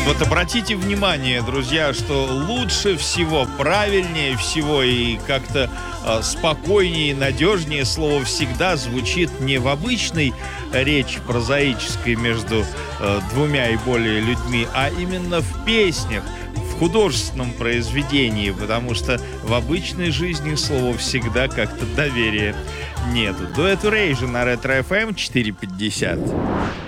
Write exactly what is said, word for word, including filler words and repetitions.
Вот обратите внимание, друзья, что лучше всего, правильнее всего и как-то э, спокойнее и надежнее слово «всегда» звучит не в обычной речи прозаической между э, двумя и более людьми, а именно в песнях, в художественном произведении, потому что в обычной жизни слова «всегда» как-то доверия нету. Дуэт Erasure на Ретро эф эм четыре пятьдесят.